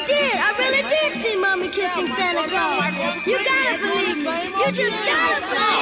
I really did see Mommy kissing Santa Claus. You gotta believe me. You just gotta believe me.